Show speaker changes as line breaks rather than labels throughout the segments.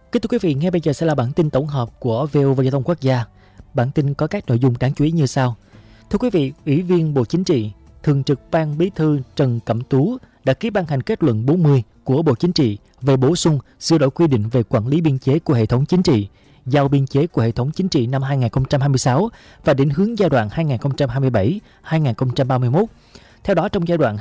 Kính thưa quý vị, ngay bây giờ sẽ là bản tin tổng hợp của VOV Giao thông Quốc gia. Bản tin có các nội dung đáng chú ý như sau. Thưa quý vị, Ủy viên Bộ Chính trị, Thường trực Ban Bí thư Trần Cẩm Tú đã ký ban hành kết luận 40 của Bộ Chính trị về bổ sung, sửa đổi quy định về quản lý biên chế của hệ thống chính trị, giao biên chế của hệ thống chính trị năm 2026 và định hướng giai đoạn 2027-2031. Theo đó, trong giai đoạn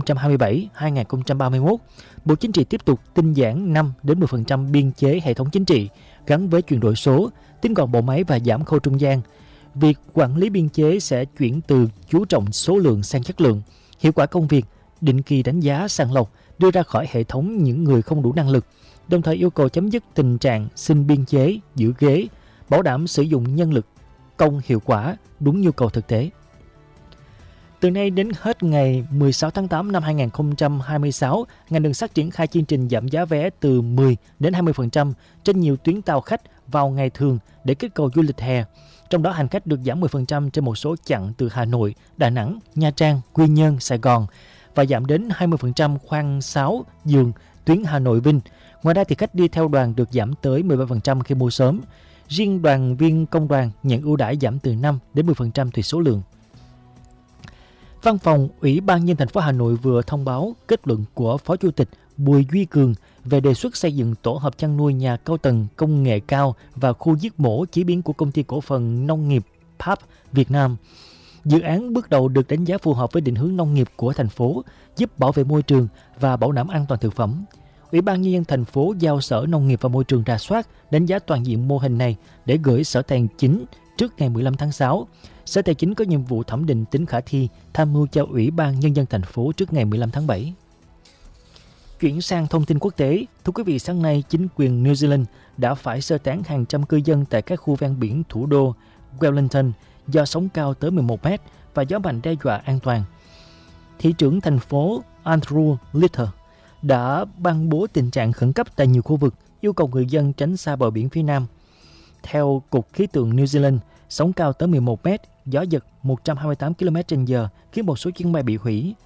2027-2031, Bộ Chính trị tiếp tục tinh giản 5-10% biên chế hệ thống chính trị gắn với chuyển đổi số, tinh gọn bộ máy và giảm khâu trung gian. Việc quản lý biên chế sẽ chuyển từ chú trọng số lượng sang chất lượng, hiệu quả công việc, định kỳ đánh giá sàng lọc, đưa ra khỏi hệ thống những người không đủ năng lực, đồng thời yêu cầu chấm dứt tình trạng xin biên chế, giữ ghế, bảo đảm sử dụng nhân lực công hiệu quả, đúng nhu cầu thực tế. Từ nay đến hết ngày 16 tháng 8 năm 2026, ngành đường sắt triển khai chương trình giảm giá vé từ 10 đến 20% trên nhiều tuyến tàu khách vào ngày thường để kích cầu du lịch hè. Trong đó, hành khách được giảm 10% trên một số chặng từ Hà Nội, Đà Nẵng, Nha Trang, Quy Nhơn, Sài Gòn và giảm đến 20% khoang 6 giường tuyến Hà Nội Vinh. Ngoài ra, thì khách đi theo đoàn được giảm tới 13% khi mua sớm. Riêng đoàn viên công đoàn nhận ưu đãi giảm từ 5 đến 10% tùy số lượng. Văn phòng Ủy ban nhân dân thành phố Hà Nội vừa thông báo kết luận của Phó Chủ tịch Bùi Duy Cường về đề xuất xây dựng tổ hợp chăn nuôi nhà cao tầng công nghệ cao và khu giết mổ chế biến của Công ty Cổ phần Nông nghiệp PAP Việt Nam. Dự án bước đầu được đánh giá phù hợp với định hướng nông nghiệp của thành phố, giúp bảo vệ môi trường và bảo đảm an toàn thực phẩm. Ủy ban nhân dân thành phố giao Sở Nông nghiệp và Môi trường rà soát, đánh giá toàn diện mô hình này để gửi Sở Tài chính trước ngày 15 tháng 6. Sở Tài chính có nhiệm vụ thẩm định tính khả thi, tham mưu cho Ủy ban nhân dân thành phố trước ngày 15 tháng 7. Chuyển sang thông tin quốc tế, thưa quý vị, sáng nay chính quyền New Zealand đã phải sơ tán hàng trăm cư dân tại các khu ven biển thủ đô Wellington do sóng cao tới 11 mét và gió mạnh đe dọa an toàn. Thị trưởng thành phố Andrew Little đã ban bố tình trạng khẩn cấp tại nhiều khu vực, yêu cầu người dân tránh xa bờ biển phía nam. Theo Cục Khí tượng New Zealand, sóng cao tới 11 mét, gió giật 128 km/h khiến một số chuyến bay bị hủy.